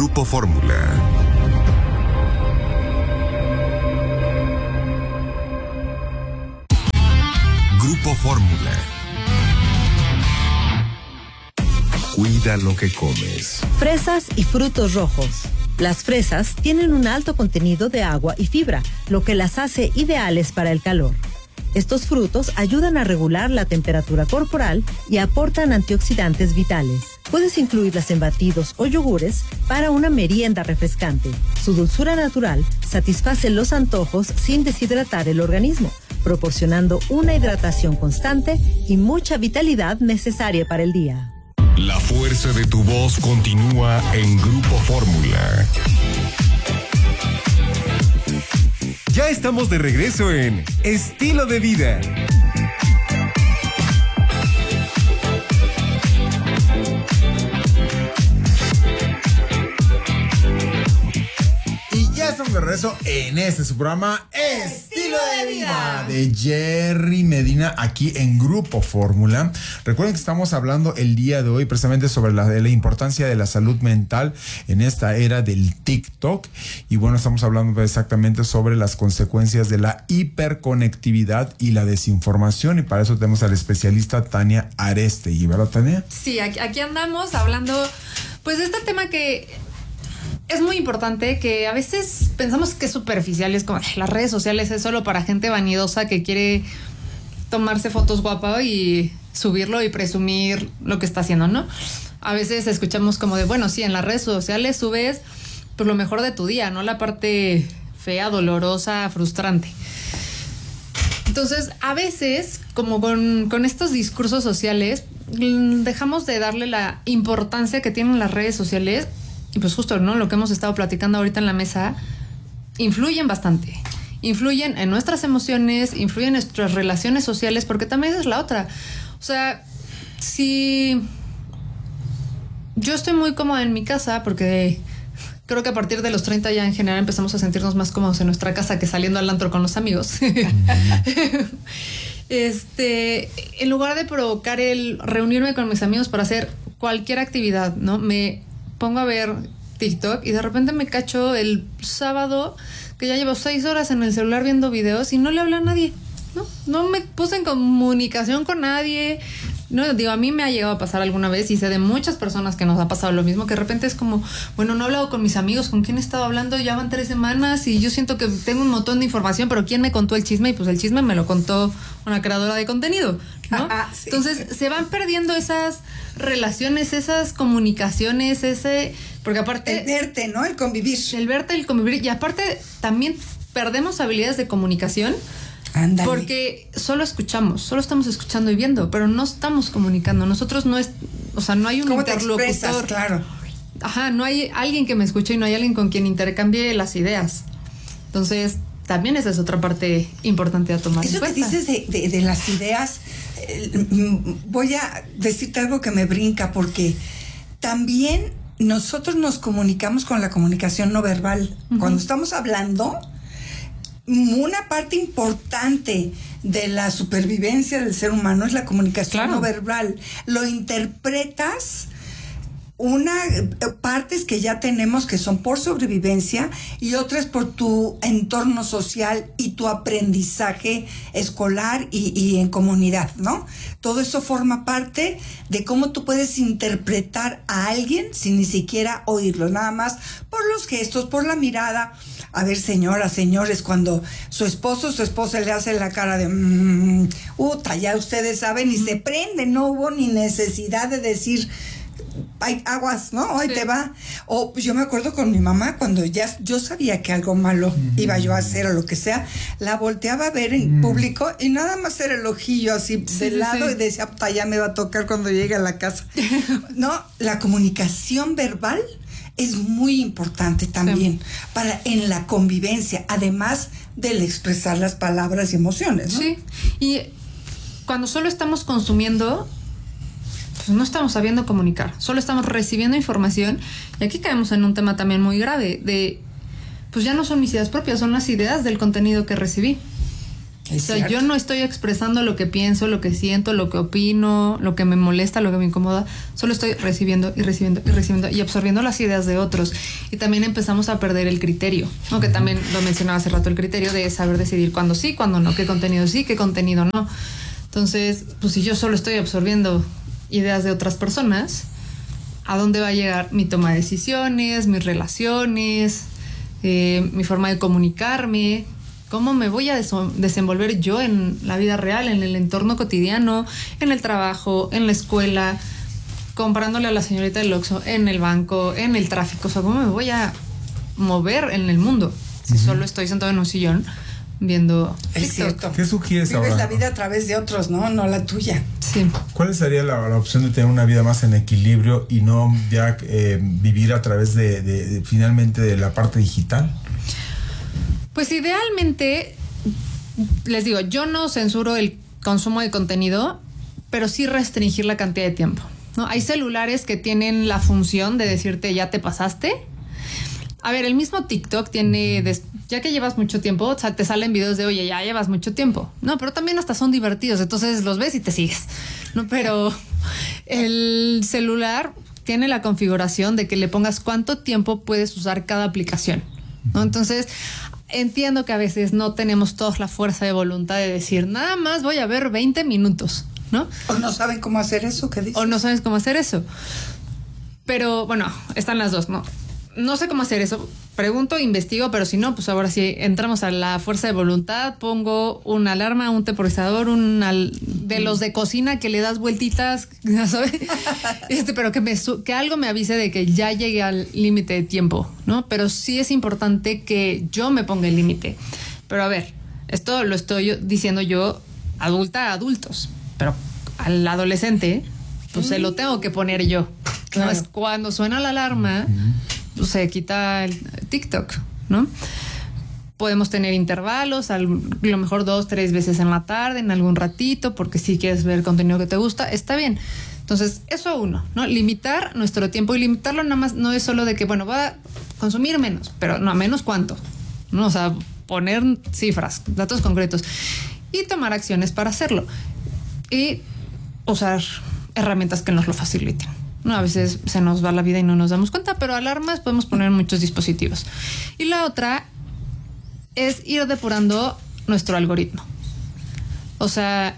Grupo Fórmula. Grupo Fórmula. Cuida lo que comes. Fresas y frutos rojos. Las fresas tienen un alto contenido de agua y fibra, lo que las hace ideales para el calor. Estos frutos ayudan a regular la temperatura corporal y aportan antioxidantes vitales. Puedes incluirlas en batidos o yogures para una merienda refrescante. Su dulzura natural satisface los antojos sin deshidratar el organismo, proporcionando una hidratación constante y mucha vitalidad necesaria para el día. La fuerza de tu voz continúa en Grupo Fórmula. Ya estamos de regreso en Estilo de Vida. Y ya estamos de regreso en su programa Estilo de Vida de Jerry Medina aquí en Grupo Fórmula. Recuerden que estamos hablando el día de hoy precisamente sobre la importancia de la salud mental en esta era del TikTok. Y bueno, estamos hablando exactamente sobre las consecuencias de la hiperconectividad y la desinformación. Y para eso tenemos al especialista Tania Arestegui, ¿verdad, Tania? Sí, aquí andamos hablando pues de este tema que es muy importante, que a veces pensamos que es superficial, es como las redes sociales es solo para gente vanidosa que quiere tomarse fotos guapas y subirlo y presumir lo que está haciendo, ¿no? A veces escuchamos como de, bueno, sí, en las redes sociales subes pues lo mejor de tu día, no la parte fea, dolorosa, frustrante. Entonces, a veces, como con estos discursos sociales, dejamos de darle la importancia que tienen las redes sociales. Y pues justo, ¿no? Lo que hemos estado platicando ahorita en la mesa, influyen bastante. Influyen en nuestras emociones, influyen en nuestras relaciones sociales, porque también esa es la otra. O sea, si yo estoy muy cómoda en mi casa, porque creo que a partir de los 30 ya en general empezamos a sentirnos más cómodos en nuestra casa que saliendo al antro con los amigos. En lugar de provocar el reunirme con mis amigos para hacer cualquier actividad, ¿no? Me pongo a ver TikTok y de repente me cacho el sábado que ya llevo 6 horas en el celular viendo videos y no le hablo a nadie, ¿no? No me puse en comunicación con nadie. No, digo, a mí me ha llegado a pasar alguna vez y sé de muchas personas que nos ha pasado lo mismo, que de repente es como, bueno, no he hablado con mis amigos, ¿con quién he estado hablando? Ya van 3 semanas y yo siento que tengo un montón de información, pero ¿quién me contó el chisme? Y pues el chisme me lo contó una creadora de contenido, ¿no? Sí. Entonces se van perdiendo esas relaciones, esas comunicaciones, porque aparte... El verte, ¿no? El convivir. El verte, el convivir. Y aparte también perdemos habilidades de comunicación. Ándale. Porque solo estamos escuchando y viendo, pero no estamos comunicando. Nosotros no hay un ¿Cómo interlocutor. te expresas? Claro. Ajá, no hay alguien que me escuche y no hay alguien con quien intercambie las ideas. Entonces, también esa es otra parte importante a tomar en cuenta. Eso que dices de las ideas, voy a decirte algo que me brinca, porque también nosotros nos comunicamos con la comunicación no verbal. Uh-huh. Cuando estamos hablando, una parte importante de la supervivencia del ser humano es la comunicación no verbal. Lo interpretas partes que ya tenemos que son por sobrevivencia y otras por tu entorno social y tu aprendizaje escolar y en comunidad, ¿no? Todo eso forma parte de cómo tú puedes interpretar a alguien sin ni siquiera oírlo, nada más por los gestos, por la mirada. A ver, señoras, señores, cuando su esposo o su esposa le hace la cara de ya ustedes saben, y se prende, no hubo ni necesidad de decir hay aguas, ¿no? Hoy te va. O pues yo me acuerdo con mi mamá, cuando ya yo sabía que algo malo iba yo a hacer o lo que sea, la volteaba a ver en público y nada más era el ojillo así de lado y decía, ya me va a tocar cuando llegue a la casa. No, la comunicación verbal es muy importante también en la convivencia, además del expresar las palabras y emociones, ¿no? Sí, y cuando solo estamos consumiendo, pues no estamos sabiendo comunicar, solo estamos recibiendo información, y aquí caemos en un tema también muy grave pues ya no son mis ideas propias, son las ideas del contenido que recibí. O sea, yo no estoy expresando lo que pienso, lo que siento, lo que opino, lo que me molesta, lo que me incomoda. Solo estoy recibiendo y absorbiendo las ideas de otros. Y también empezamos a perder el criterio, ¿no? Que también lo mencionaba hace rato, el criterio de saber decidir cuándo sí, cuándo no, qué contenido sí, qué contenido no. Entonces, pues si yo solo estoy absorbiendo ideas de otras personas, ¿a dónde va a llegar mi toma de decisiones, mis relaciones, mi forma de comunicarme? ¿Cómo me voy a desenvolver yo en la vida real, en el entorno cotidiano, en el trabajo, en la escuela, comprándole a la señorita del Oxxo, en el banco, en el tráfico? O sea, ¿cómo me voy a mover en el mundo si solo estoy sentado en un sillón viendo Es TikTok? cierto. ¿Qué sugieres ahora? Vives la vida a través de otros, ¿no? No la tuya. Sí. ¿Cuál sería la opción de tener una vida más en equilibrio y no ya vivir a través de finalmente de la parte digital? Pues idealmente, les digo, yo no censuro el consumo de contenido, pero sí restringir la cantidad de tiempo, ¿no? Hay celulares que tienen la función de decirte ya te pasaste. A ver, el mismo TikTok tiene, ya que llevas mucho tiempo, o sea, te salen videos de, oye, ya llevas mucho tiempo. No, pero también hasta son divertidos, entonces los ves y te sigues, ¿no? Pero el celular tiene la configuración de que le pongas cuánto tiempo puedes usar cada aplicación, ¿no? Entonces, entiendo que a veces no tenemos todos la fuerza de voluntad de decir, nada más voy a ver 20 minutos, ¿no? O no saben cómo hacer eso, ¿qué dices? O no sabes cómo hacer eso. Pero bueno, están las dos, ¿no? No sé cómo hacer eso. Pregunto, investigo, pero si no, pues ahora sí entramos a la fuerza de voluntad. Pongo una alarma, un temporizador, de los de cocina que le das vueltitas, ¿sabes? Pero que algo me avise de que ya llegué al límite de tiempo, ¿no? Pero sí es importante que yo me ponga el límite. Pero a ver, esto lo estoy diciendo yo, adulta a adultos, pero al adolescente, pues se lo tengo que poner yo. Claro. ¿No? Es cuando suena la alarma, pues se quita el TikTok, ¿no? Podemos tener intervalos, a lo mejor 2-3 veces en la tarde, en algún ratito, porque si quieres ver contenido que te gusta, está bien. Entonces, eso uno, ¿no? Limitar nuestro tiempo, y limitarlo nada más no es solo de que, bueno, voy a consumir menos, pero no, menos cuánto, ¿no? O sea, poner cifras, datos concretos y tomar acciones para hacerlo. Y usar herramientas que nos lo faciliten. No, a veces se nos va la vida y no nos damos cuenta, pero alarmas podemos poner en muchos dispositivos. Y la otra es ir depurando nuestro algoritmo. O sea,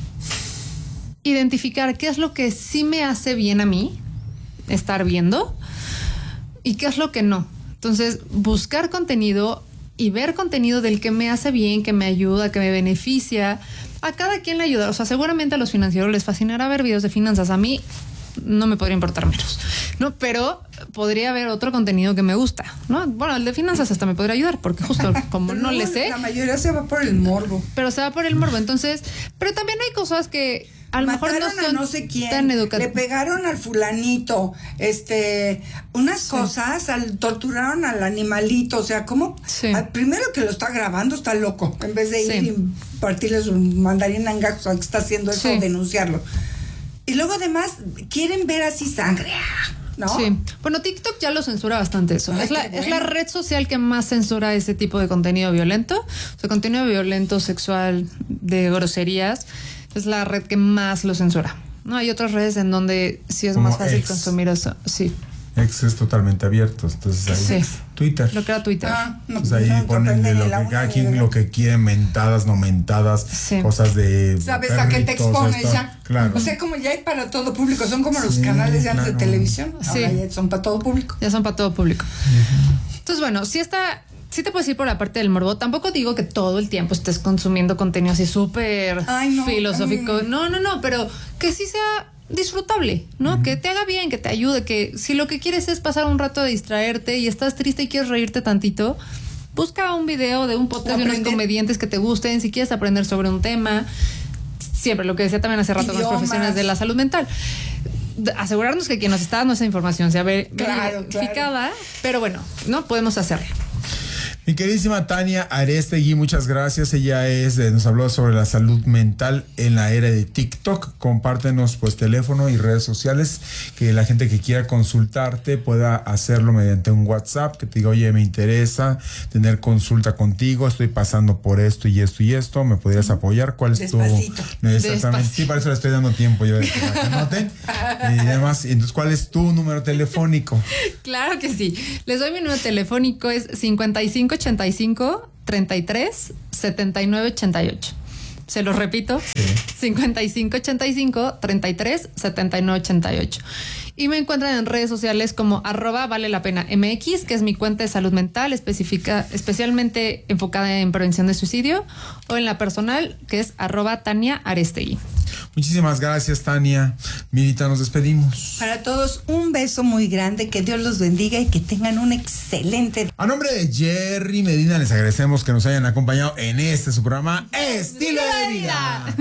identificar qué es lo que sí me hace bien a mí estar viendo y qué es lo que no. Entonces, buscar contenido y ver contenido del que me hace bien, que me ayuda, que me beneficia. A cada quien le ayuda. O sea, seguramente a los financieros les fascinará ver videos de finanzas. A mí no me podría importar menos, ¿no? Pero podría haber otro contenido que me gusta, ¿no? Bueno, el de finanzas hasta me podría ayudar, porque justo como no le sé. La mayoría se va por el morbo. Pero se va por el morbo. Entonces, pero también hay cosas que a lo mejor no son no sé quién, tan educativas. le pegaron al fulanito, unas cosas, torturaron al animalito, o sea, ¿cómo? Sí. Primero que lo está grabando está loco, en vez de ir Sí. y partirle su mandarina en gajos al que está haciendo eso, Sí. denunciarlo. Y luego además quieren ver así sangre, ¿no? Sí. Bueno, TikTok ya lo censura bastante eso. Ay, Es la qué bueno. red social que más censura ese tipo de contenido violento. O sea, contenido violento, sexual, de groserías. Es la red que más lo censura. No, hay otras redes en donde sí es Como más fácil X. consumir eso. Sí. Ex es totalmente abierto, entonces ahí Sí. Twitter. Lo que era Twitter. No, Pues ahí no ponen de aprenden lo en la que cada uni, quien ¿verdad? lo que quiere, mentadas, no mentadas, Sí. cosas de ¿Sabes a qué te perritos, expones esto. ya? Claro. O sea, como ya hay para todo público, son como los Sí, canales de antes claro. de televisión, Sí. ahora ya son para todo público. Ya son para todo público. Entonces, bueno, sí te puedes ir por la parte del morbo. Tampoco digo que todo el tiempo estés consumiendo contenido así súper Ay, no. filosófico. No, pero que sí sea disfrutable, ¿no? Que te haga bien, que te ayude, que si lo que quieres es pasar un rato de distraerte y estás triste y quieres reírte tantito, busca un video de un podcast de unos Aprender. comediantes que te gusten, si quieres aprender sobre un tema. Siempre, lo que decía también hace rato con los Idiomas. profesionales de la salud mental. Asegurarnos que quien nos está dando esa información sea Claro, verificada, pero bueno, no podemos hacerlo. Mi queridísima Tania Arestegui, muchas gracias. Ella nos habló sobre la salud mental en la era de TikTok. Compártenos pues teléfono y redes sociales, que la gente que quiera consultarte pueda hacerlo mediante un WhatsApp, que te diga, oye, me interesa tener consulta contigo, estoy pasando por esto y esto y esto, ¿me podrías apoyar? ¿Cuál es Despacito. tu...? Exactamente, sí, para eso le estoy dando tiempo yo de que anoten y demás. Entonces, ¿cuál es tu número telefónico? Claro que sí. Les doy mi número telefónico, es 5585 33 79 88. Se los repito, sí. 5585 33 79 88. Y me encuentran en redes sociales como @ValeLaPenaMX, que es mi cuenta de salud mental especialmente enfocada en prevención de suicidio, o en la personal, que es @Tania Arestegui. Muchísimas gracias, Tania. Mirita, nos despedimos. Para todos, un beso muy grande, que Dios los bendiga y que tengan un excelente... A nombre de Jerry Medina, les agradecemos que nos hayan acompañado en su programa Estilo de Vida.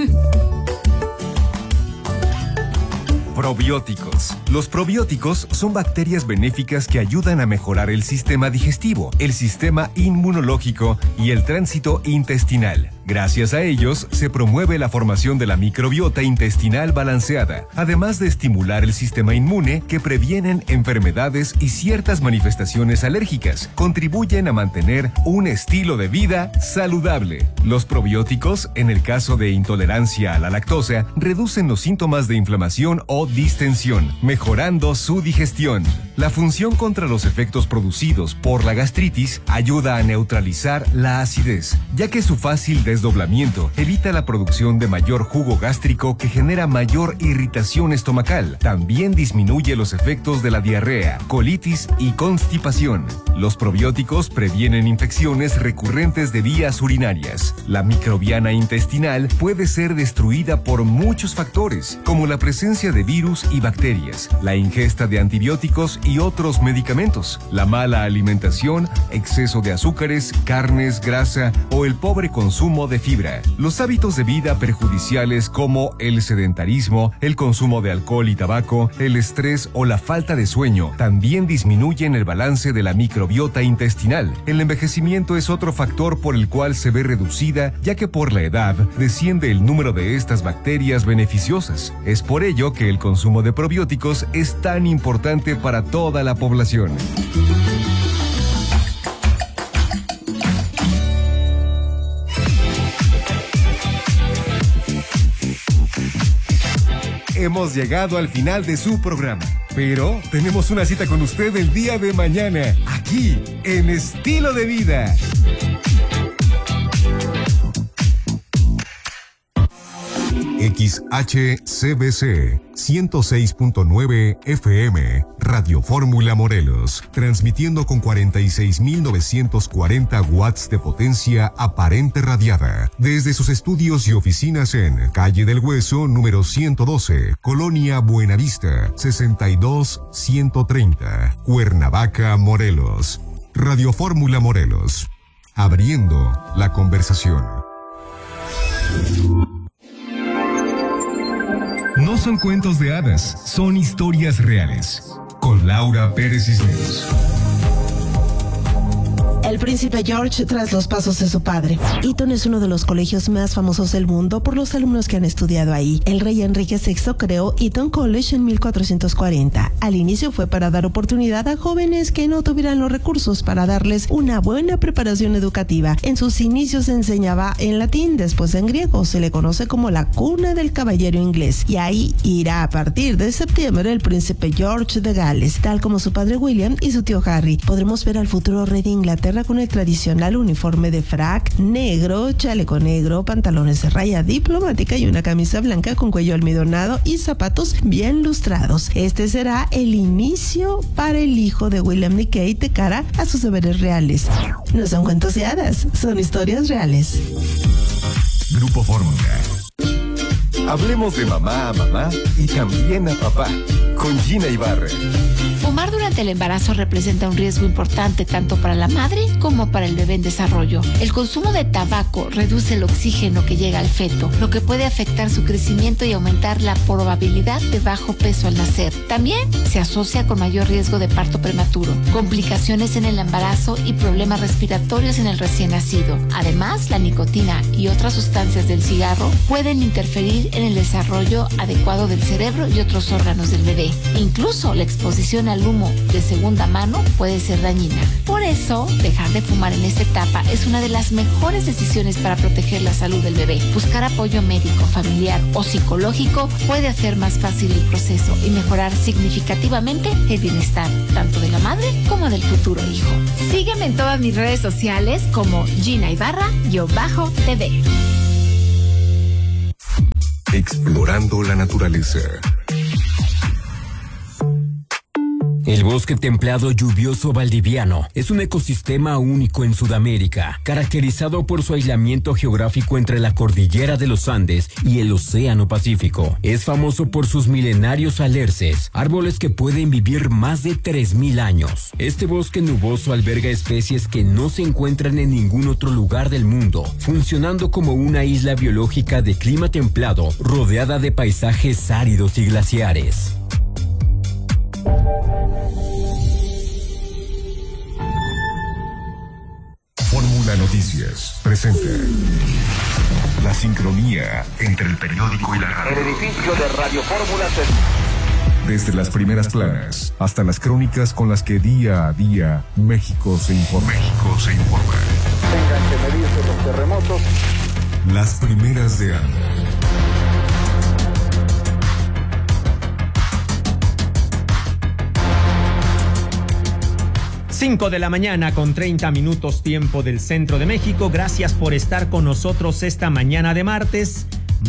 Probióticos. Los probióticos son bacterias benéficas que ayudan a mejorar el sistema digestivo, el sistema inmunológico y el tránsito intestinal. Gracias a ellos, se promueve la formación de la microbiota intestinal balanceada, además de estimular el sistema inmune, que previenen enfermedades y ciertas manifestaciones alérgicas. Contribuyen a mantener un estilo de vida saludable. Los probióticos, en el caso de intolerancia a la lactosa, reducen los síntomas de inflamación o distensión, mejorando su digestión. La función contra los efectos producidos por la gastritis ayuda a neutralizar la acidez, ya que su fácil desdoblamiento evita la producción de mayor jugo gástrico, que genera mayor irritación estomacal. También disminuye los efectos de la diarrea, colitis y constipación. Los probióticos previenen infecciones recurrentes de vías urinarias. La microbiana intestinal puede ser destruida por muchos factores, como la presencia de virus y bacterias, la ingesta de antibióticos y otros medicamentos, la mala alimentación, exceso de azúcares, carnes, grasa o el pobre consumo de fibra. Los hábitos de vida perjudiciales, como el sedentarismo, el consumo de alcohol y tabaco, el estrés o la falta de sueño, también disminuyen el balance de la microbiota intestinal. El envejecimiento es otro factor por el cual se ve reducida, ya que por la edad desciende el número de estas bacterias beneficiosas. Es por ello que el consumo de probióticos es tan importante para toda la población. Hemos llegado al final de su programa, pero tenemos una cita con usted el día de mañana, aquí en Estilo de Vida. XHCBC 106.9 FM, Radio Fórmula Morelos, transmitiendo con 46.940 watts de potencia aparente radiada, desde sus estudios y oficinas en Calle del Hueso, número 112, Colonia Buenavista, 62130, Cuernavaca, Morelos. Radio Fórmula Morelos, abriendo la conversación. No son cuentos de hadas, son historias reales. Con Laura Pérez Cisneros. El príncipe George tras los pasos de su padre. Eton es uno de los colegios más famosos del mundo por los alumnos que han estudiado ahí. El rey Enrique VI creó Eton College en 1440. Al inicio fue para dar oportunidad a jóvenes que no tuvieran los recursos para darles una buena preparación educativa. En sus inicios se enseñaba en latín, después en griego. Se le conoce como la cuna del caballero inglés. Y ahí irá a partir de septiembre el príncipe George de Gales, tal como su padre William y su tío Harry. Podremos ver al futuro rey de Inglaterra con el tradicional uniforme de frac negro, chaleco negro, pantalones de raya diplomática y una camisa blanca con cuello almidonado y zapatos bien lustrados. Este será el inicio para el hijo de William y Kate de cara a sus deberes reales. No son cuentos de hadas, son historias reales. Grupo Fórmula. Hablemos de mamá a mamá y también a papá, con Gina Ibarra. Fumar durante el embarazo representa un riesgo importante tanto para la madre como para el bebé en desarrollo. El consumo de tabaco reduce el oxígeno que llega al feto, lo que puede afectar su crecimiento y aumentar la probabilidad de bajo peso al nacer. También se asocia con mayor riesgo de parto prematuro, complicaciones en el embarazo y problemas respiratorios en el recién nacido. Además, la nicotina y otras sustancias del cigarro pueden interferir en el desarrollo adecuado del cerebro y otros órganos del bebé. Incluso la exposición al humo de segunda mano puede ser dañina. Por eso, dejar de fumar en esta etapa es una de las mejores decisiones para proteger la salud del bebé. Buscar apoyo médico, familiar o psicológico puede hacer más fácil el proceso y mejorar significativamente el bienestar tanto de la madre como del futuro hijo. Sígueme en todas mis redes sociales como Gina Ibarra-TV. Explorando la naturaleza. El bosque templado lluvioso valdiviano es un ecosistema único en Sudamérica, caracterizado por su aislamiento geográfico entre la cordillera de los Andes y el Océano Pacífico. Es famoso por sus milenarios alerces, árboles que pueden vivir más de 3.000 años. Este bosque nuboso alberga especies que no se encuentran en ningún otro lugar del mundo, funcionando como una isla biológica de clima templado, rodeada de paisajes áridos y glaciares. Fórmula Noticias presenta la sincronía entre el periódico y la radio. El edificio de Radio Fórmula Desde las primeras planas hasta las crónicas con las que día a día México se informa. tengan que medirse los terremotos. Las primeras de ANDA. 5 de la mañana con 30 minutos tiempo del centro de México. Gracias por estar con nosotros esta mañana de martes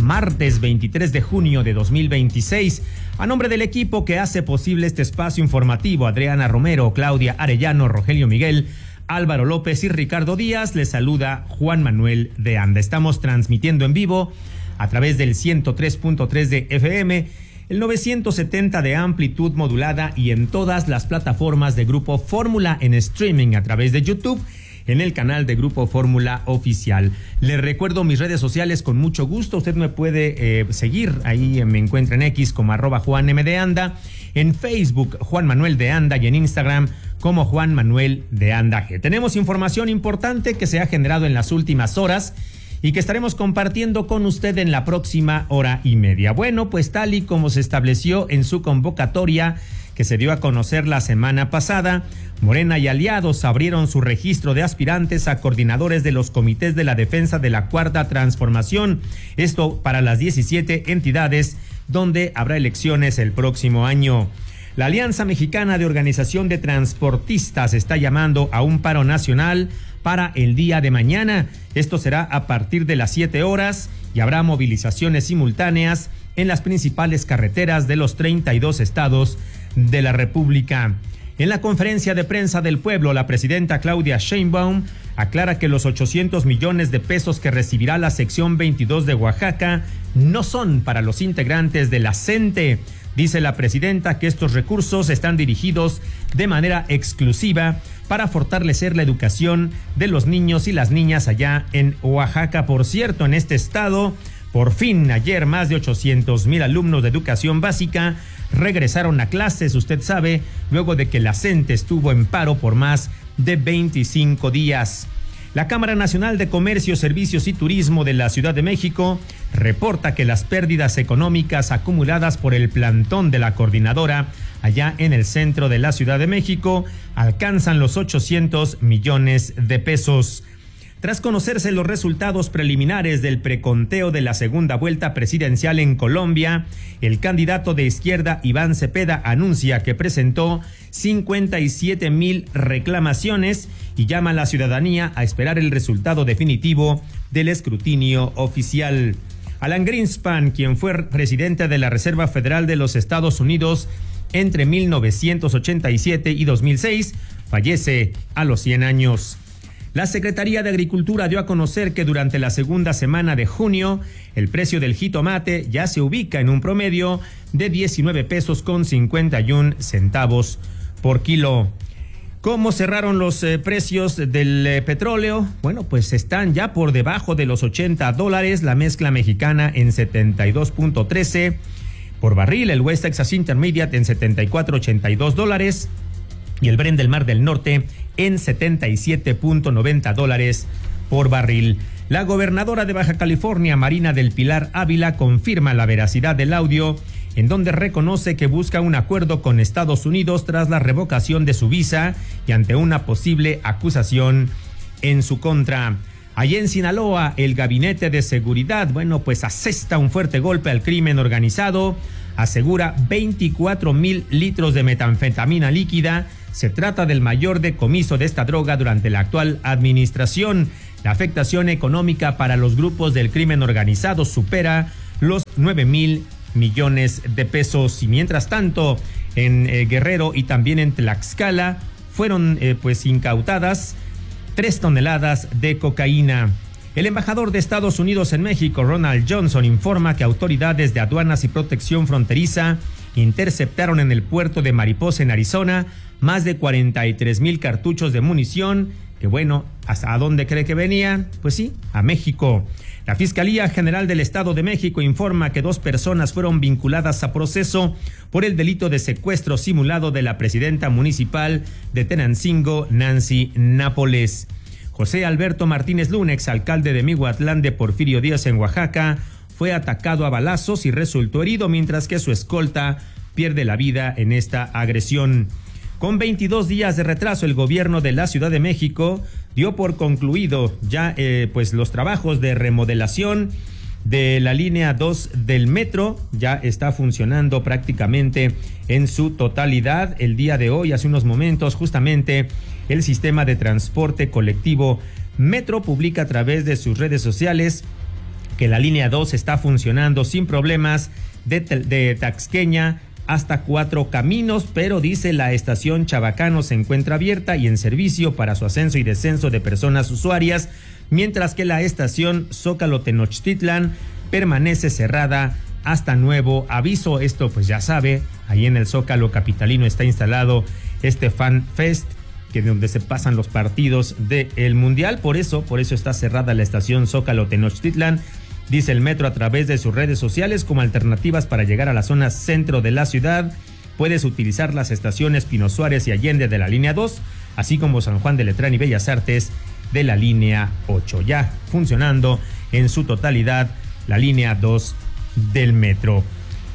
23 de junio de 2026. A nombre del equipo que hace posible este espacio informativo, Adriana Romero, Claudia Arellano, Rogelio Miguel, Álvaro López y Ricardo Díaz, les saluda Juan Manuel de Anda. Estamos transmitiendo en vivo a través del 103.3 de FM, el 970 de amplitud modulada y en todas las plataformas de Grupo Fórmula en streaming a través de YouTube, en el canal de Grupo Fórmula Oficial. Les recuerdo mis redes sociales con mucho gusto. Usted me puede seguir, ahí me encuentra en X como @JuanM_de_Anda, en Facebook Juan Manuel de Anda y en Instagram como Juan Manuel de Anda G. Tenemos información importante que se ha generado en las últimas horas y que estaremos compartiendo con usted en la próxima hora y media. Bueno, pues tal y como se estableció en su convocatoria que se dio a conocer la semana pasada, Morena y aliados abrieron su registro de aspirantes a coordinadores de los comités de la defensa de la Cuarta Transformación. Esto para las 17 entidades donde habrá elecciones el próximo año. La Alianza Mexicana de Organización de Transportistas está llamando a un paro nacional para el día de mañana. Esto será a partir de las 7 horas y habrá movilizaciones simultáneas en las principales carreteras de los 32 estados de la República. En la conferencia de prensa del pueblo, la presidenta Claudia Sheinbaum aclara que los 800 millones de pesos que recibirá la sección 22 de Oaxaca no son para los integrantes de la CENTE. Dice la presidenta que estos recursos están dirigidos de manera exclusiva para fortalecer la educación de los niños y las niñas allá en Oaxaca. Por cierto, en este estado, por fin ayer más de 800,000 alumnos de educación básica regresaron a clases, usted sabe, luego de que la CENTE estuvo en paro por más de 25 días. La Cámara Nacional de Comercio, Servicios y Turismo de la Ciudad de México reporta que las pérdidas económicas acumuladas por el plantón de la coordinadora allá en el centro de la Ciudad de México alcanzan los 800 millones de pesos. Tras conocerse los resultados preliminares del preconteo de la segunda vuelta presidencial en Colombia, el candidato de izquierda Iván Cepeda anuncia que presentó 57,000 reclamaciones y llama a la ciudadanía a esperar el resultado definitivo del escrutinio oficial. Alan Greenspan, quien fue presidente de la Reserva Federal de los Estados Unidos entre 1987 y 2006, fallece a los 100 años. La Secretaría de Agricultura dio a conocer que durante la segunda semana de junio, el precio del jitomate ya se ubica en un promedio de 19 pesos con 51 centavos por kilo. ¿Cómo cerraron los precios del petróleo? Bueno, pues están ya por debajo de los $80, la mezcla mexicana en 72.13 por barril, el West Texas Intermediate en $74.82 y el Brent del Mar del Norte en $77.90 por barril. La gobernadora de Baja California, Marina del Pilar Ávila, confirma la veracidad del audio en donde reconoce que busca un acuerdo con Estados Unidos tras la revocación de su visa y ante una posible acusación en su contra. Allí en Sinaloa, el Gabinete de Seguridad, pues asesta un fuerte golpe al crimen organizado, asegura 24,000 litros de metanfetamina líquida. Se trata del mayor decomiso de esta droga durante la actual administración. La afectación económica para los grupos del crimen organizado supera los 9,000 millones de pesos. Y mientras tanto, en Guerrero y también en Tlaxcala fueron incautadas 3 toneladas de cocaína. El embajador de Estados Unidos en México, Ronald Johnson, informa que autoridades de aduanas y protección fronteriza interceptaron en el puerto de Mariposa, en Arizona, más de 43,000 cartuchos de munición, que ¿hasta dónde cree que venían? Pues sí, a México. La Fiscalía General del Estado de México informa que 2 personas fueron vinculadas a proceso por el delito de secuestro simulado de la presidenta municipal de Tenancingo, Nancy Nápoles. José Alberto Martínez Luna, exalcalde de Mihuatlán de Porfirio Díaz en Oaxaca, fue atacado a balazos y resultó herido, mientras que su escolta pierde la vida en esta agresión. Con 22 días de retraso, el gobierno de la Ciudad de México dio por concluido ya los trabajos de remodelación de la línea 2 del metro. Ya está funcionando prácticamente en su totalidad. El día de hoy, hace unos momentos, justamente el sistema de transporte colectivo Metro publica a través de sus redes sociales que la línea 2 está funcionando sin problemas de Taxqueña hasta 4 Caminos, pero dice la estación Chabacano se encuentra abierta y en servicio para su ascenso y descenso de personas usuarias, mientras que la estación Zócalo Tenochtitlan permanece cerrada hasta nuevo aviso. Esto ya sabe, ahí en el Zócalo capitalino está instalado este Fan Fest, que es donde se pasan los partidos del Mundial, por eso está cerrada la estación Zócalo Tenochtitlan. Dice el Metro a través de sus redes sociales, como alternativas para llegar a la zona centro de la ciudad, puedes utilizar las estaciones Pino Suárez y Allende de la línea 2, así como San Juan de Letrán y Bellas Artes de la línea 8. Ya funcionando en su totalidad la línea 2 del Metro.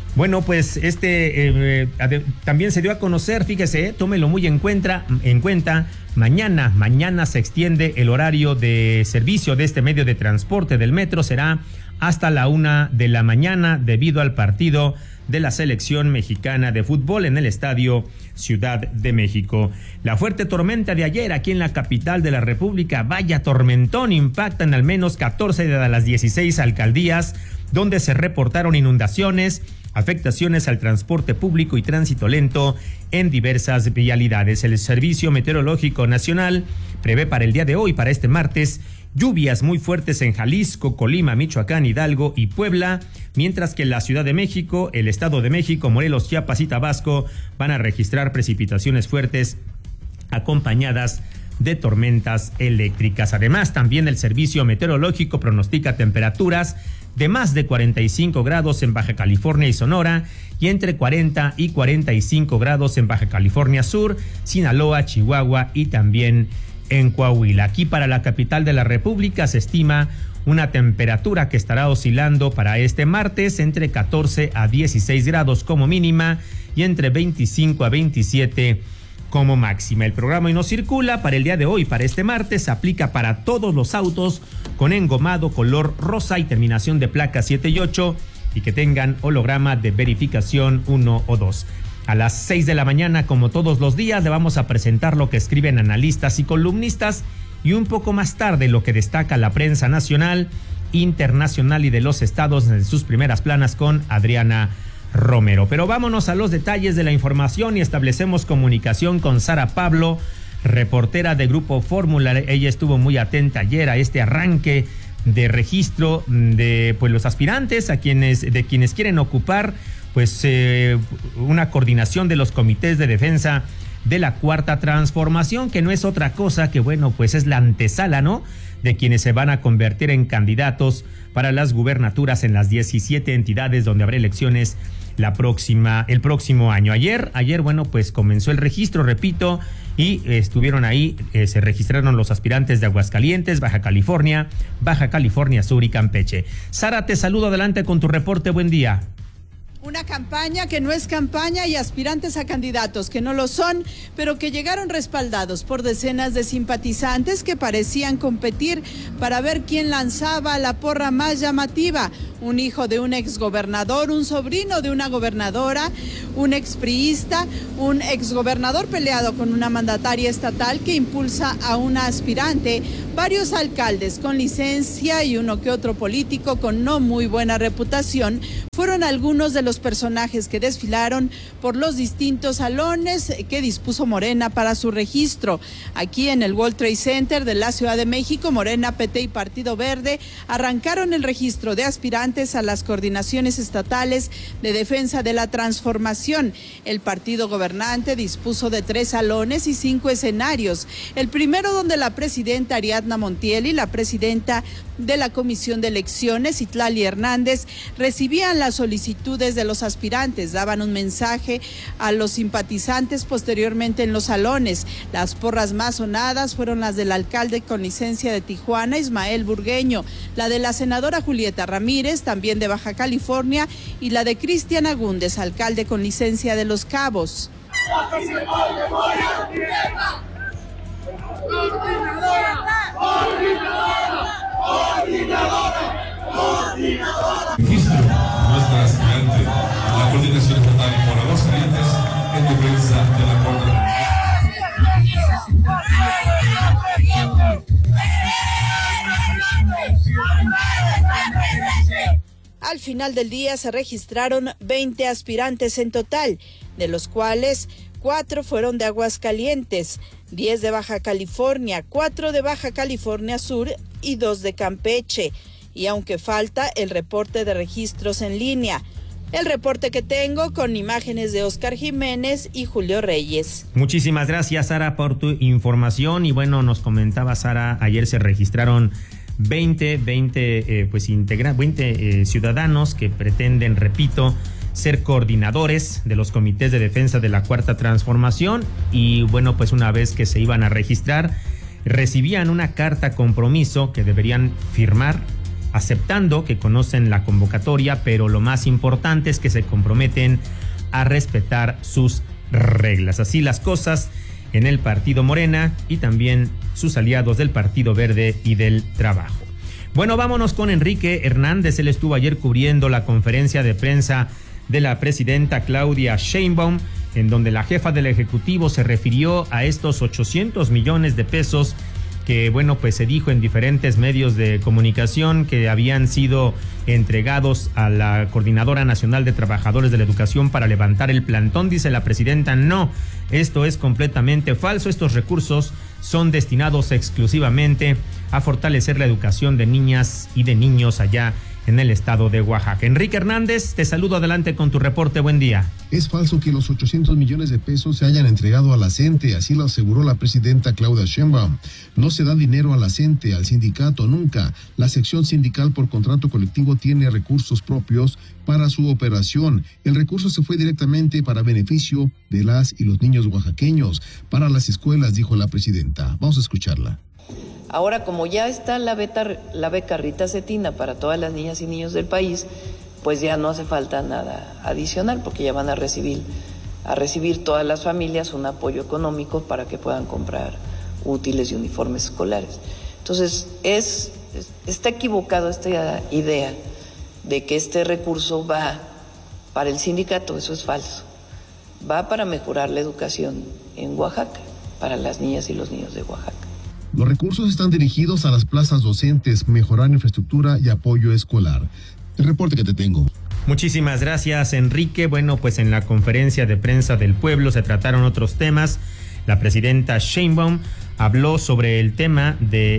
También se dio a conocer, fíjese, tómelo muy en cuenta, mañana se extiende el horario de servicio de este medio de transporte del Metro, será hasta la 1 de la mañana debido al partido de la selección mexicana de fútbol en el Estadio Ciudad de México. La fuerte tormenta de ayer aquí en la capital de la República, vaya tormentón, impacta en al menos 14 de las 16 alcaldías donde se reportaron inundaciones, afectaciones al transporte público y tránsito lento en diversas vialidades. El Servicio Meteorológico Nacional prevé para el día de hoy, para este martes, lluvias muy fuertes en Jalisco, Colima, Michoacán, Hidalgo y Puebla, mientras que en la Ciudad de México, el Estado de México, Morelos, Chiapas y Tabasco van a registrar precipitaciones fuertes acompañadas de tormentas eléctricas. Además, también el Servicio Meteorológico pronostica temperaturas de más de 45 grados en Baja California y Sonora y entre 40 y 45 grados en Baja California Sur, Sinaloa, Chihuahua y también en Coahuila. Aquí para la capital de la República se estima una temperatura que estará oscilando para este martes entre 14 a 16 grados como mínima y entre 25 a 27 como máxima. El programa Hoy No Circula para el día de hoy, para este martes, se aplica para todos los autos con engomado color rosa y terminación de placa 7 y 8 y que tengan holograma de verificación 1 o 2. A las 6 de la mañana, como todos los días, le vamos a presentar lo que escriben analistas y columnistas y un poco más tarde lo que destaca la prensa nacional, internacional y de los estados en sus primeras planas con Adriana Romero. Pero vámonos a los detalles de la información y establecemos comunicación con Sara Pablo reportera de Grupo Fórmula. Ella estuvo muy atenta ayer a este arranque de registro de pues los aspirantes de quienes quieren ocupar pues una coordinación de los comités de defensa de la Cuarta Transformación, que no es otra cosa que, bueno, pues es la antesala, ¿no?, de quienes se van a convertir en candidatos para las gubernaturas en las 17 entidades donde habrá elecciones el próximo año. Ayer, bueno, pues comenzó el registro, repito, y estuvieron ahí, se registraron los aspirantes de Aguascalientes, Baja California Sur y Campeche. Sara, te saludo, adelante con tu reporte, buen día. Una campaña que no es campaña y aspirantes a candidatos que no lo son, pero que llegaron respaldados por decenas de simpatizantes que parecían competir para ver quién lanzaba la porra más llamativa. Un hijo de un exgobernador, un sobrino de una gobernadora, un expriista, un exgobernador peleado con una mandataria estatal que impulsa a una aspirante, varios alcaldes con licencia y uno que otro político con no muy buena reputación fueron algunos de los personajes que desfilaron por los distintos salones que dispuso Morena para su registro. Aquí en el World Trade Center de la Ciudad de México, Morena, PT y Partido Verde arrancaron el registro de aspirantes a las coordinaciones estatales de defensa de la transformación. El partido gobernante dispuso de 3 salones y 5 escenarios. El primero donde la presidenta Ariadna Montiel y la presidenta de la Comisión de Elecciones, Itlali Hernández, recibían las solicitudes de los aspirantes, daban un mensaje a los simpatizantes posteriormente en los salones. Las porras más sonadas fueron las del alcalde con licencia de Tijuana, Ismael Burgueño, la de la senadora Julieta Ramírez, también de Baja California, y la de Cristian Agúndez, alcalde con licencia de Los Cabos. Nuestra aspirante a la coordinación estatal por Aguascalientes en defensa de la Cuarta. Al final del día se registraron 20 aspirantes en total, de los cuales 4 fueron de Aguascalientes, 10 de Baja California, 4 de Baja California Sur y 2 de Campeche. Y aunque falta el reporte de registros en línea, el reporte que tengo con imágenes de Oscar Jiménez y Julio Reyes. Muchísimas gracias, Sara, por tu información. Y bueno, nos comentaba Sara, ayer se registraron 20 ciudadanos que pretenden, repito, ser coordinadores de los comités de defensa de la Cuarta Transformación. Y bueno, pues una vez que se iban a registrar, recibían una carta compromiso que deberían firmar, aceptando que conocen la convocatoria, pero lo más importante es que se comprometen a respetar sus reglas. Así las cosas en el partido Morena y también sus aliados del Partido Verde y del Trabajo. Bueno, vámonos con Enrique Hernández. Él estuvo ayer cubriendo la conferencia de prensa de la presidenta Claudia Sheinbaum, en donde la jefa del Ejecutivo se refirió a estos 800 millones de pesos que, bueno, pues se dijo en diferentes medios de comunicación que habían sido entregados a la Coordinadora Nacional de Trabajadores de la Educación para levantar el plantón. Dice la presidenta, no, esto es completamente falso. Estos recursos son destinados exclusivamente a fortalecer la educación de niñas y de niños allá en el estado de Oaxaca. Enrique Hernández, te saludo, adelante con tu reporte, buen día. Es falso que los 800 millones de pesos se hayan entregado a la CENTE, así lo aseguró la presidenta Claudia Sheinbaum. No se da dinero a la CENTE, al sindicato, nunca. La sección sindical por contrato colectivo tiene recursos propios para su operación. El recurso se fue directamente para beneficio de las y los niños oaxaqueños, para las escuelas, dijo la presidenta. Vamos a escucharla. Ahora, como ya está la beca Rita Cetina para todas las niñas y niños del país, pues ya no hace falta nada adicional, porque ya van a recibir todas las familias un apoyo económico para que puedan comprar útiles y uniformes escolares. Entonces, está equivocado esta idea de que este recurso va para el sindicato, eso es falso. Va para mejorar la educación en Oaxaca, para las niñas y los niños de Oaxaca. Los recursos están dirigidos a las plazas docentes, mejorar infraestructura y apoyo escolar. El reporte que te tengo. Muchísimas gracias, Enrique. Bueno, pues en la conferencia de prensa del pueblo se trataron otros temas. La presidenta Sheinbaum habló sobre el tema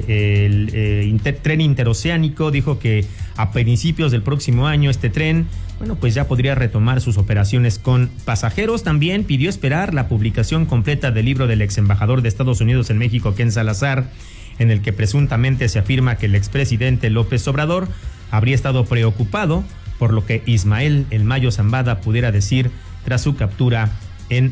del tren interoceánico, dijo que a principios del próximo año este tren, bueno, pues ya podría retomar sus operaciones con pasajeros. También pidió esperar la publicación completa del libro del ex embajador de Estados Unidos en México, Ken Salazar, en el que presuntamente se afirma que el expresidente López Obrador habría estado preocupado por lo que Ismael El Mayo Zambada pudiera decir tras su captura en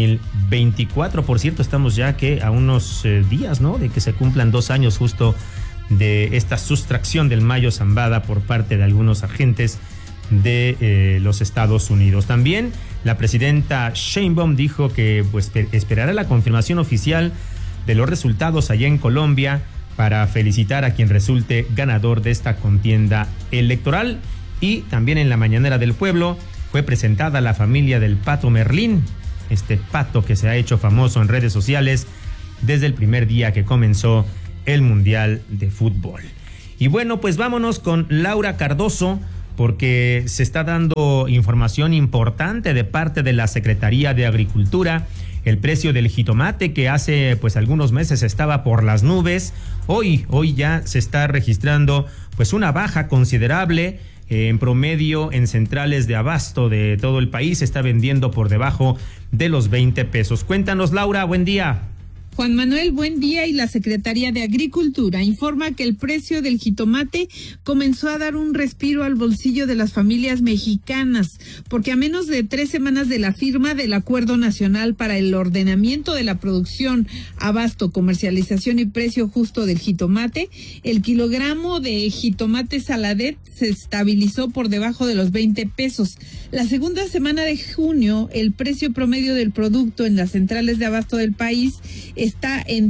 2024. Por cierto, estamos ya que a unos días, ¿no?, de que se cumplan 2 años justo de esta sustracción del Mayo Zambada por parte de algunos agentes de los Estados Unidos. También la presidenta Sheinbaum dijo que pues esperará la confirmación oficial de los resultados allá en Colombia para felicitar a quien resulte ganador de esta contienda electoral. Y también en la mañanera del pueblo fue presentada la familia del Pato Merlín, este pato que se ha hecho famoso en redes sociales desde el primer día que comenzó el Mundial de Fútbol. Y bueno, pues vámonos con Laura Cardoso, porque se está dando información importante de parte de la Secretaría de Agricultura. El precio del jitomate, que hace pues algunos meses estaba por las nubes, hoy ya se está registrando pues una baja considerable. En promedio, en centrales de abasto de todo el país se está vendiendo por debajo de los 20 pesos. Cuéntanos, Laura, buen día. Juan Manuel, buen día. Y la Secretaría de Agricultura informa que el precio del jitomate comenzó a dar un respiro al bolsillo de las familias mexicanas, porque a menos de 3 semanas de la firma del Acuerdo Nacional para el Ordenamiento de la Producción, Abasto, Comercialización y Precio Justo del Jitomate, el kilogramo de jitomate saladet se estabilizó por debajo de los 20 pesos. La segunda semana de junio, el precio promedio del producto en las centrales de abasto del país está en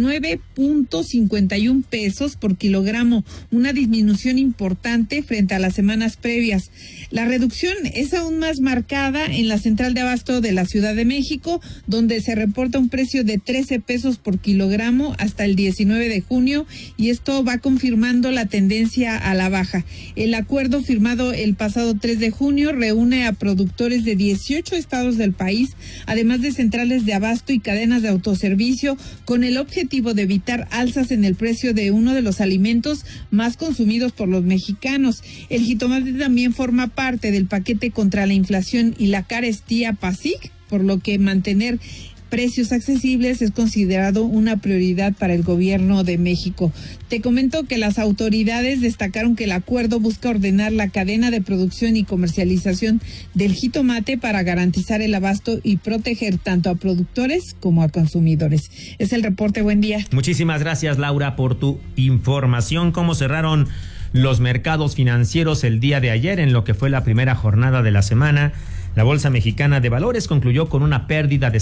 19.51 pesos por kilogramo, una disminución importante frente a las semanas previas. La reducción es aún más marcada en la central de abasto de la Ciudad de México, donde se reporta un precio de 13 pesos por kilogramo hasta el 19 de junio, y esto va confirmando la tendencia a la baja. El acuerdo firmado el pasado 3 de junio reúne a productores de 18 estados del país, además de centrales de abasto y cadenas de autoservicio, con el objetivo de evitar alzas en el precio de uno de los alimentos más consumidos por los mexicanos. El jitomate también forma parte del paquete contra la inflación y la carestía PASIC, por lo que mantener precios accesibles es considerado una prioridad para el gobierno de México. Te comento que las autoridades destacaron que el acuerdo busca ordenar la cadena de producción y comercialización del jitomate para garantizar el abasto y proteger tanto a productores como a consumidores. Es el reporte, buen día. Muchísimas gracias, Laura, por tu información. ¿Cómo cerraron los mercados financieros el día de ayer en lo que fue la primera jornada de la semana? La Bolsa Mexicana de Valores concluyó con una pérdida de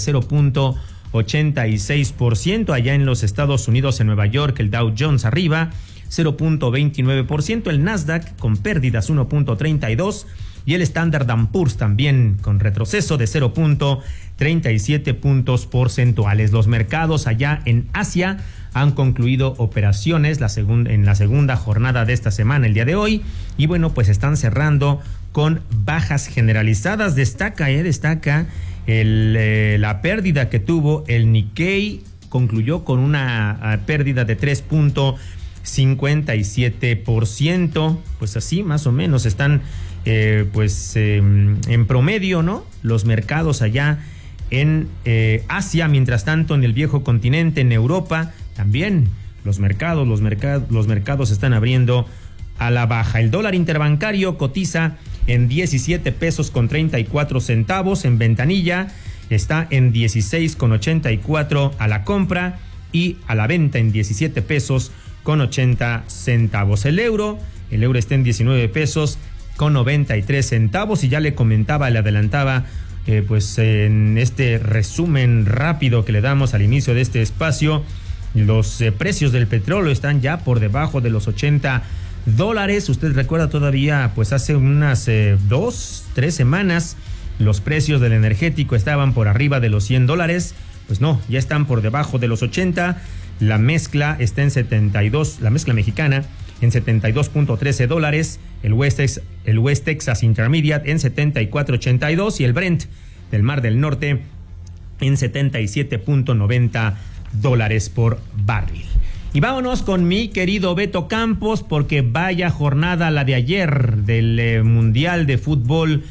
0.86%. Allá en los Estados Unidos, en Nueva York, el Dow Jones arriba 0.29%, el Nasdaq con pérdidas 1.32% y el Standard & Poor's también con retroceso de 0.37 puntos porcentuales. Los mercados allá en Asia han concluido operaciones en la segunda jornada de esta semana, el día de hoy, y bueno, pues están cerrando con bajas generalizadas. Destaca la pérdida que tuvo el Nikkei, concluyó con una pérdida de 3.57%, pues así más o menos están en promedio, ¿no?, los mercados allá en Asia. Mientras tanto, en el viejo continente, en Europa, también los mercados están abriendo a la baja. El dólar interbancario cotiza en 17 pesos con 34 centavos. En ventanilla está en 16,84 a la compra y a la venta en 17 pesos con 80 centavos. El euro está en 19 pesos con 93 centavos. Y ya le adelantaba en este resumen rápido que le damos al inicio de este espacio, los precios del petróleo están ya por debajo de los $80. Usted recuerda todavía, pues hace unas 2-3 semanas, los precios del energético estaban por arriba de los $100. Pues no, ya están por debajo de los 80. La mezcla está en 72, la mezcla mexicana en $72.13, el West Texas Intermediate en 74.82 y el Brent del Mar del Norte en $77.90 por barril. Y vámonos con mi querido Beto Campos, porque vaya jornada la de ayer del Mundial de Fútbol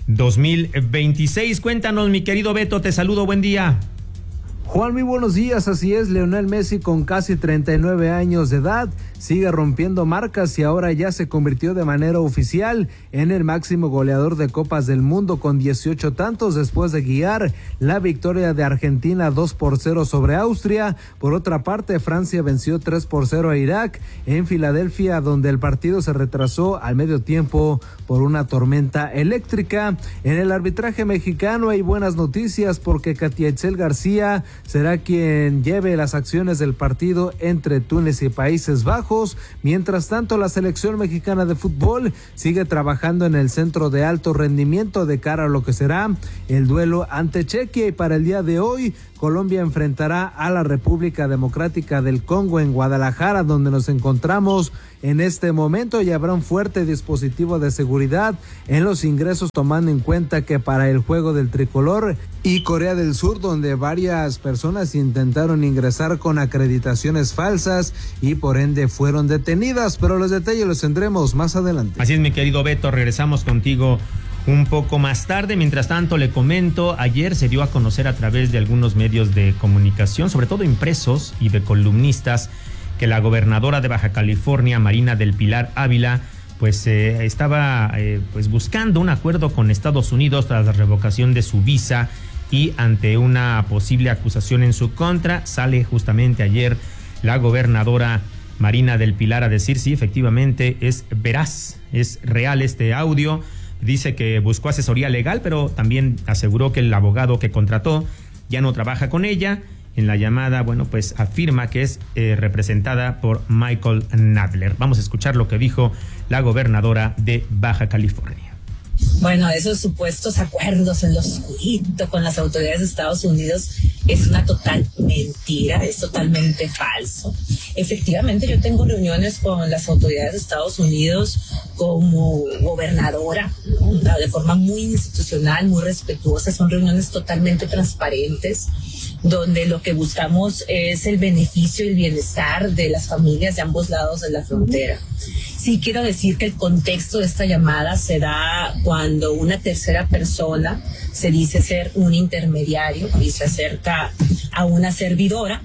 2026. Cuéntanos, mi querido Beto, te saludo, buen día. Juan, muy buenos días. Así es, Lionel Messi, con casi 39 años de edad, sigue rompiendo marcas y ahora ya se convirtió de manera oficial en el máximo goleador de Copas del Mundo con 18 tantos después de guiar la victoria de Argentina 2-0 sobre Austria. Por otra parte, Francia venció 3-0 a Irak en Filadelfia, donde el partido se retrasó al medio tiempo por una tormenta eléctrica. En el arbitraje mexicano hay buenas noticias porque Katia Itzel García será quien lleve las acciones del partido entre Túnez y Países Bajos. Mientras tanto, la selección mexicana de fútbol sigue trabajando en el centro de alto rendimiento de cara a lo que será el duelo ante Chequia, y para el día de hoy Colombia enfrentará a la República Democrática del Congo en Guadalajara, donde nos encontramos en este momento, y habrá un fuerte dispositivo de seguridad en los ingresos, tomando en cuenta que para el juego del tricolor y Corea del Sur, donde varias personas intentaron ingresar con acreditaciones falsas y por ende fueron detenidas, pero los detalles los tendremos más adelante. Así es, mi querido Beto, regresamos contigo un poco más tarde. Mientras tanto, le comento, ayer se dio a conocer a través de algunos medios de comunicación, sobre todo impresos y de columnistas, que la gobernadora de Baja California, Marina del Pilar Ávila, pues estaba buscando un acuerdo con Estados Unidos tras la revocación de su visa, y ante una posible acusación en su contra, sale justamente ayer la gobernadora Marina del Pilar a decir si efectivamente es veraz, es real este audio. Dice que buscó asesoría legal, pero también aseguró que el abogado que contrató ya no trabaja con ella. En la llamada, pues afirma que es representada por Michael Nadler. Vamos a escuchar lo que dijo la gobernadora de Baja California. Bueno, esos supuestos acuerdos en lo oscurito con las autoridades de Estados Unidos es una total mentira, es totalmente falso. Efectivamente, yo tengo reuniones con las autoridades de Estados Unidos como gobernadora, ¿no? De forma muy institucional, muy respetuosa. Son reuniones totalmente transparentes, donde lo que buscamos es el beneficio y el bienestar de las familias de ambos lados de la frontera. Sí quiero decir que el contexto de esta llamada se da cuando una tercera persona se dice ser un intermediario y se acerca a una servidora,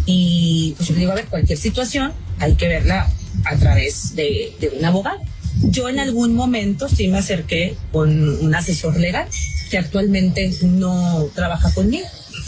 y pues yo digo, a ver, cualquier situación hay que verla a través de un abogado. Yo en algún momento sí me acerqué con un asesor legal que actualmente no trabaja conmigo.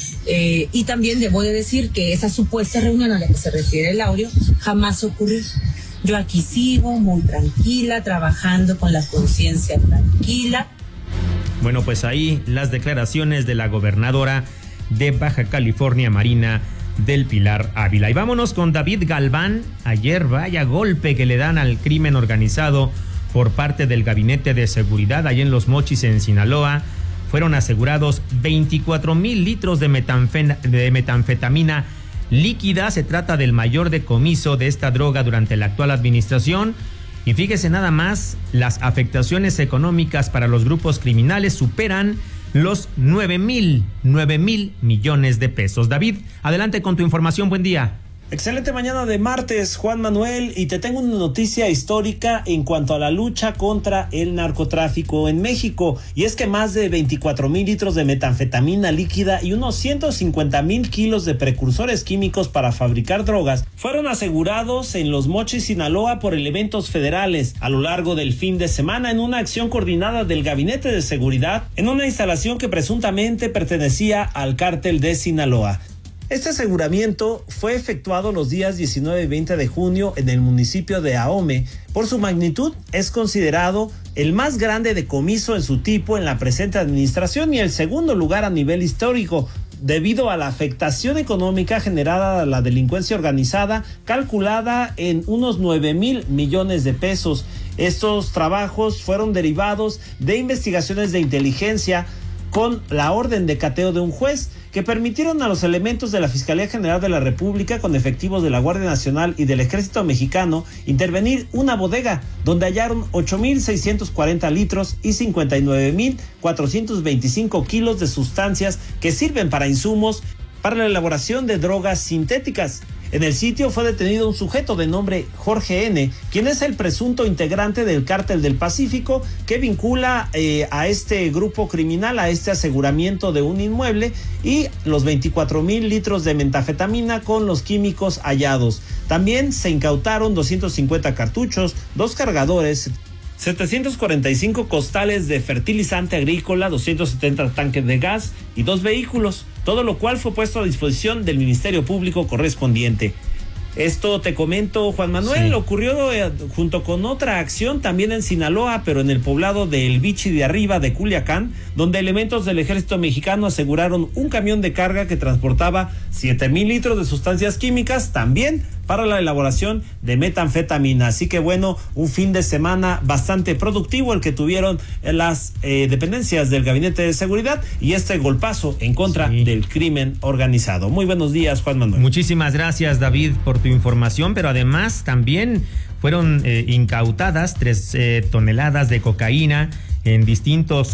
Y también debo de decir que esa supuesta reunión a la que se refiere el audio jamás ocurrió. Yo aquí sigo muy tranquila, trabajando con la conciencia tranquila. Bueno, pues ahí las declaraciones de la gobernadora de Baja California, Marina del Pilar Ávila. Y vámonos con David Galván. Ayer vaya golpe que le dan al crimen organizado por parte del Gabinete de Seguridad allá en Los Mochis, en Sinaloa. Fueron asegurados 24,000 litros de metanfetamina líquida. Se trata del mayor decomiso de esta droga durante la actual administración. Y fíjese nada más, las afectaciones económicas para los grupos criminales superan los 9,000 millones de pesos. David, adelante con tu información. Buen día. Excelente mañana de martes, Juan Manuel, y te tengo una noticia histórica en cuanto a la lucha contra el narcotráfico en México, y es que más de 24,000 litros de metanfetamina líquida y unos 150,000 kilos de precursores químicos para fabricar drogas fueron asegurados en Los Mochis, Sinaloa, por elementos federales a lo largo del fin de semana en una acción coordinada del Gabinete de Seguridad en una instalación que presuntamente pertenecía al cártel de Sinaloa. Este aseguramiento fue efectuado los días 19 y 20 de junio en el municipio de Ahome. Por su magnitud, es considerado el más grande decomiso en su tipo en la presente administración y el segundo lugar a nivel histórico, debido a la afectación económica generada a la delincuencia organizada, calculada en unos 9,000 millones de pesos. Estos trabajos fueron derivados de investigaciones de inteligencia con la orden de cateo de un juez. que permitieron a los elementos de la Fiscalía General de la República, con efectivos de la Guardia Nacional y del Ejército Mexicano, intervenir una bodega donde hallaron 8.640 litros y 59.425 kilos de sustancias que sirven para insumos para la elaboración de drogas sintéticas. En el sitio fue detenido un sujeto de nombre Jorge N., quien es el presunto integrante del Cártel del Pacífico, que vincula a este grupo criminal, a este aseguramiento de un inmueble, y los 24,000 litros de metanfetamina con los químicos hallados. También se incautaron 250 cartuchos, 2 cargadores, 745 costales de fertilizante agrícola, 270 tanques de gas y 2 vehículos, todo lo cual fue puesto a disposición del Ministerio Público correspondiente. Esto te comento, Juan Manuel, sí. Ocurrió junto con otra acción también en Sinaloa, pero en el poblado de El Bichi de Arriba de Culiacán, donde elementos del Ejército Mexicano aseguraron un camión de carga que transportaba 7,000 litros de sustancias químicas, también para la elaboración de metanfetamina. Así que bueno, un fin de semana bastante productivo el que tuvieron las dependencias del Gabinete de Seguridad y este golpazo en contra del crimen organizado. Muy buenos días, Juan Manuel. Muchísimas gracias, David, por tu información, pero además también fueron incautadas 3 toneladas de cocaína en distintos